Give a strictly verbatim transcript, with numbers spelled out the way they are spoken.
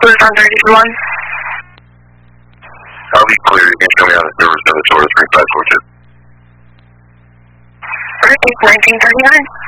Tucson thirty-one. I'll be clear. You can show me on the servers Minnesota three five four two. nineteen thirty-nine.